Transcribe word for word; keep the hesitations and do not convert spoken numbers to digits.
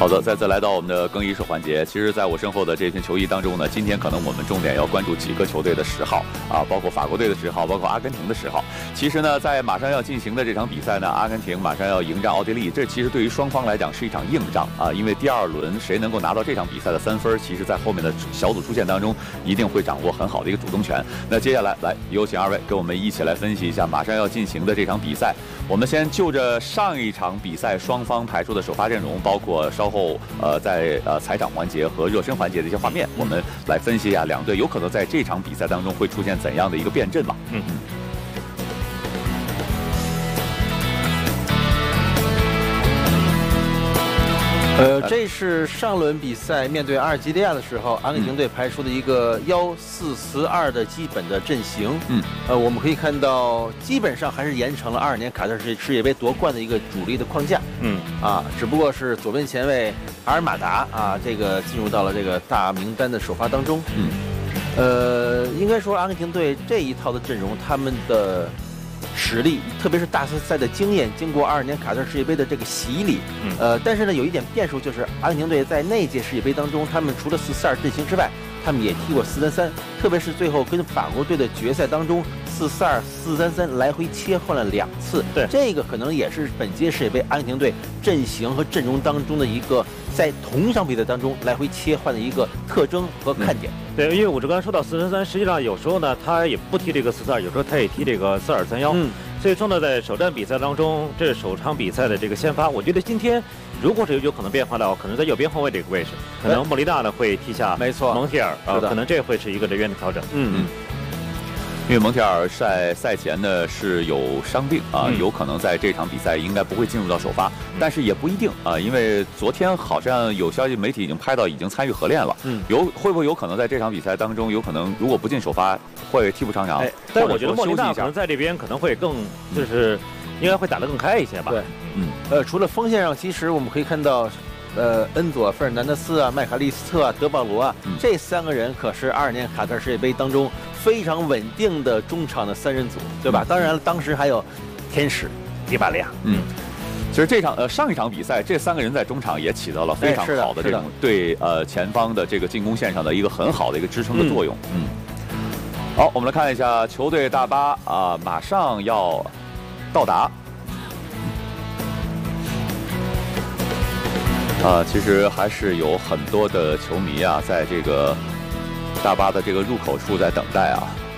好的，再次来到我们的更衣室环节。其实，在我身后的这群球衣当中呢，今天可能我们重点要关注几个球队的十号啊，包括法国队的十号，包括阿根廷的十号。其实呢，在马上要进行的这场比赛呢，阿根廷马上要迎战奥地利，这其实对于双方来讲是一场硬仗啊，因为第二轮谁能够拿到这场比赛的三分，其实在后面的小组出线当中一定会掌握很好的一个主动权。那接下来，来有请二位跟我们一起来分析一下马上要进行的这场比赛。我们先就着上一场比赛双方排出的首发阵容，包括稍后呃在呃采场环节和热身环节的一些画面，我们来分析一下两队有可能在这场比赛当中会出现怎样的一个变阵吧。嗯嗯。 呃，这是上轮比赛面对阿尔及利亚的时候，阿根廷队排出的一个幺四四二的基本的阵型。嗯，呃，我们可以看到，基本上还是沿承了二二年卡塔尔世界杯夺冠的一个主力的框架。嗯，啊，只不过是左边前卫阿尔马达啊，这个进入到了这个大名单的首发当中。嗯，呃，应该说阿根廷队这一套的阵容，他们的实力，特别是大赛的经验，经过二二年卡塔尔世界杯的这个洗礼，嗯，呃，但是呢，有一点变数就是阿根廷队在那届世界杯当中，他们除了四四二阵型之外，他们也踢过四三三，特别是最后跟法国队的决赛当中，四四二、四三三来回切换了两次。对，这个可能也是本届世界杯阿根廷队阵型和阵容当中的一个在同一场比赛当中来回切换的一个特征和看点。 嗯、对，因为我这刚才说到四三三，实际上有时候呢，他也不踢这个四四二，有时候他也踢这个四二三幺。嗯，所以说呢，在首战比赛当中，这是首场比赛的这个先发，我觉得今天如果是有可能变化到，可能在右边后卫这个位置，可能莫里纳呢会踢下没错蒙蒂尔啊、呃，可能这会是一个人员的调整。嗯嗯。 因为蒙蒂尔在赛前呢是有伤病啊、嗯，有可能在这场比赛应该不会进入到首发，嗯、但是也不一定啊，因为昨天好像有消息媒体已经拍到已经参与合练了，嗯，有会不会有可能在这场比赛当中有可能如果不进首发会替补上场？哎， 但我觉得莫里纳可能在这边可能会更就是应该会打得更开一些吧。 对，嗯，呃，除了锋线上，其实我们可以看到。呃，恩佐、费尔南德斯啊、麦卡利斯特啊、德保罗啊、嗯，这三个人可是二二年卡塔尔世界杯当中非常稳定的中场的三人组，对吧？嗯、当然了，当时还有天使迪巴利亚。 嗯，其实这场呃上一场比赛，这三个人在中场也起到了非常好的这种对呃前方的这个进攻线上的一个很好的一个支撑的作用。嗯，嗯好，我们来看一下球队大巴啊、呃，马上要到达。啊，其实还是有很多的球迷啊，在这个大巴的这个入口处在等待啊。